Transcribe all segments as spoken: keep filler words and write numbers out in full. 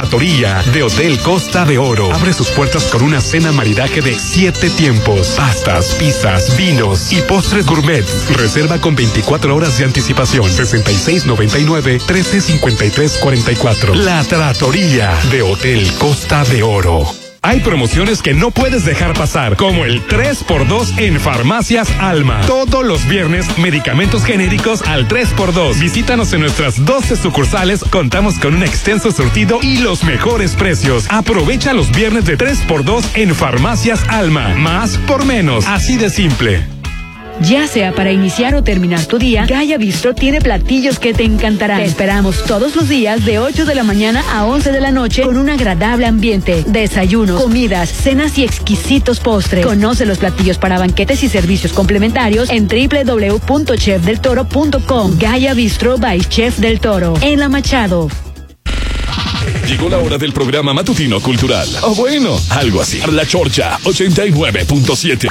Trattoria de Hotel Costa de Oro. Abre sus puertas con una cena maridaje de siete tiempos, pastas, pizzas, vinos y postres gourmet. Reserva con veinticuatro horas de anticipación. sesenta y seis noventa y nueve, trece cincuenta y tres cuarenta y cuatro. La Trattoria de Hotel Costa de Oro. Hay promociones que no puedes dejar pasar, como el tres por dos en Farmacias Alma. Todos los viernes, medicamentos genéricos al tres por dos. Visítanos en nuestras doce sucursales. Contamos con un extenso surtido y los mejores precios. Aprovecha los viernes de tres por dos en Farmacias Alma. Más por menos. Así de simple. Ya sea para iniciar o terminar tu día, Gaia Bistro tiene platillos que te encantarán. Te esperamos todos los días de ocho de la mañana a once de la noche con un agradable ambiente, desayunos, comidas, cenas y exquisitos postres. Conoce los platillos para banquetes y servicios complementarios en doble u doble u doble u punto chef del toro punto com. Gaia Bistro by Chef del Toro, en La Machado. Llegó la hora del programa matutino cultural. O bueno, algo así. La Chorcha ochenta y nueve punto siete.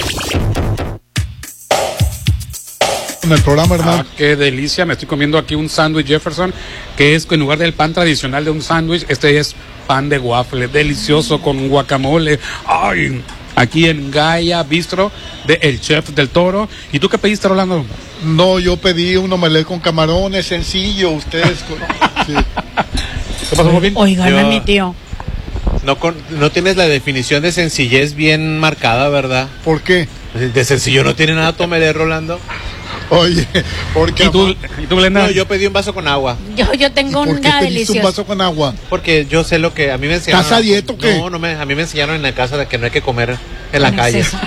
En el programa, Hernán. Ah, qué delicia, me estoy comiendo aquí un sándwich Jefferson, que es en lugar del pan tradicional de un sándwich, este es pan de waffle, delicioso con un guacamole. Ay, aquí en Gaia Bistro de El Chef del Toro. ¿Y tú qué pediste, Rolando? No, yo pedí un omelette con camarones, sencillo, ustedes con... sí. ¿Qué pasó, Bobín? Oigan, Yo- a mi tío. No, con, no tienes la definición de sencillez bien marcada, ¿verdad? ¿Por qué? De sencillo no tiene nada tu omelette, Rolando. Oye, porque... ¿Y tú, ¿y tú Glenda? No, yo pedí un vaso con agua. Yo, yo tengo ¿Por qué una pediste deliciosa. un vaso con agua? Porque yo sé lo que a mí me enseñaron. ¿Estás a dieta o qué? No, no me, a mí me enseñaron en la casa de que no hay que comer en la Con calle. exceso.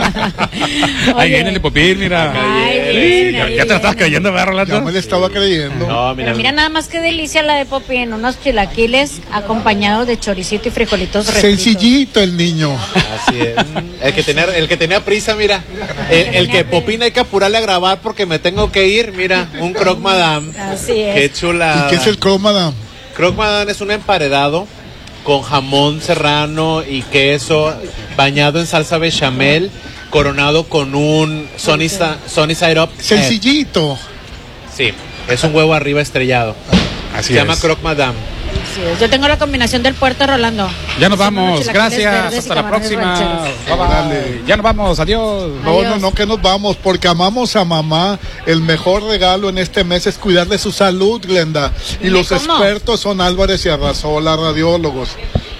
Ahí Oye. viene el Popín, mira. Ay, Sí, viene, ya, ahí ya te la estás viene. creyendo, ¿verdad, Ya Rolando? me le estaba creyendo. No, mira, Pero mira nada más que delicia la de Popín, unos chilaquiles acompañados de choricito y frijolitos refritos. Sencillito el niño. así es. El que tenía, el que tenía prisa, mira. El, el que Popín hay que apurarle a grabar porque me tengo que ir, mira, un croque madame. Así es. Qué chula. ¿Y qué es el croque madame? Croque madame es un emparedado con jamón serrano y queso bañado en salsa bechamel, coronado con un Sunny, Sa- Sunny Side Up. Sencillito. Eh, sí, es un huevo arriba estrellado. Así Se llama es. croque madame. Así es. Yo tengo la combinación del puerto, Rolando. Ya nos Son unos vamos, chilaquiles gracias, verdes y hasta la camarones próxima. rancheros. Bye, bye. Órale. Ya nos vamos, adiós. No, Adiós. no, no, que nos vamos, porque amamos a mamá. El mejor regalo en este mes es cuidar de su salud, Glenda. Y Dime los cómo. expertos son Álvarez y Arrasola, radiólogos.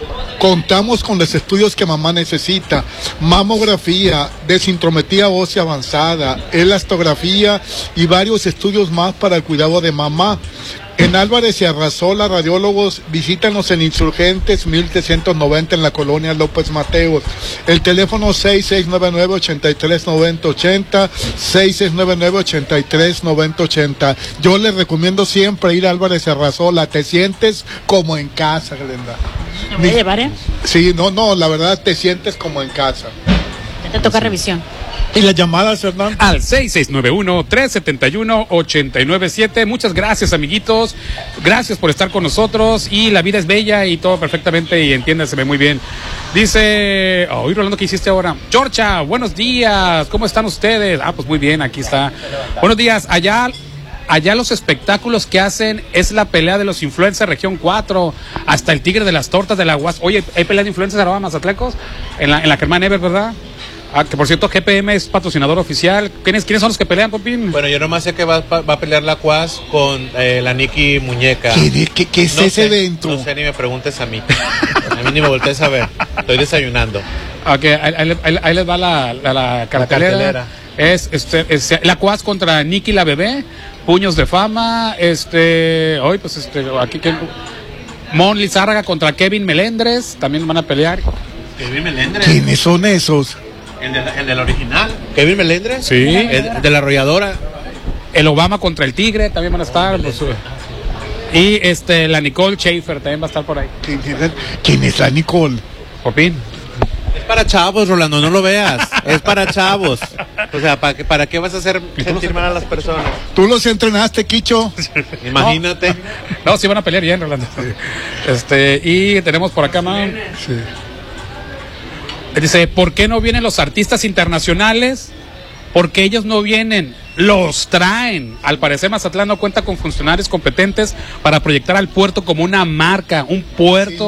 Contamos con los estudios que mamá necesita: mamografía, desintrometría ósea avanzada, elastografía y varios estudios más para el cuidado de mamá. En Álvarez y Arrasola, radiólogos, visítanos en Insurgentes mil trescientos noventa en la colonia López Mateos. El teléfono seis seis nueve nueve, ocho tres nueve cero ocho cero, seis seis nueve nueve, ocho tres nueve cero ocho cero. Yo les recomiendo siempre ir a Álvarez y Arrasola, te sientes como en casa, Glenda. Me voy a llevar, ¿eh? Sí, no, no, la verdad te sientes como en casa. Ya te toca revisión. ¿Y las llamadas, Hernán? Al seis seis nueve uno, tres siete uno, ocho nueve siete. Muchas gracias, amiguitos. Gracias por estar con nosotros. Y la vida es bella y todo perfectamente. Y entiéndaseme muy bien. Dice, oye, Rolando, ¿qué hiciste ahora? Georgia, buenos días. ¿Cómo están ustedes? Ah, pues muy bien, aquí está. Buenos días. Allá, allá los espectáculos que hacen es la pelea de los influencers región cuatro. Hasta el tigre de las tortas de la U A S. Oye, ¿hay pelea de influencers arroba mazatlecos? En la, en la Germán Ever, ¿verdad? Ah, que por cierto, G P M es patrocinador oficial. ¿Quiénes, ¿quiénes son los que pelean, Popín? Bueno, yo nomás sé que va, va a pelear la C U A S con eh, la Nikki Muñeca. ¿Qué, qué, qué es No ese sé, evento? No sé, ni me preguntes a mí. A mí ni me voltees a ver. Estoy desayunando. Ok, ahí, ahí- ahí- ahí les va la, la, la cartelera. cartelera. Es, este, es la C U A S contra Nikki la bebé, Puños de Fama, este, hoy pues este, aquí que Mon Lizárraga contra Kevin Melendres, también van a pelear. Kevin Melendres. ¿Quiénes son esos? El, de, el del original. Kevin Melendres. Sí. El de la arrolladora. El Obama contra el Tigre también van a estar. Pues, y este, la Nicole Schaefer también va a estar por ahí. ¿Quién, quién es la Nicole? Popín. Es para chavos, Rolando, no lo veas. Es para chavos. O sea, ¿para qué, para qué vas a hacer sentir mal a las personas? ¿Tú los entrenaste, Quicho? Imagínate. No, sí van a pelear bien, Rolando. Este, y tenemos por acá, man. Sí. Dice, ¿por qué no vienen los artistas internacionales? Porque ellos no vienen, los traen. Al parecer Mazatlán no cuenta con funcionarios competentes para proyectar al puerto como una marca, un puerto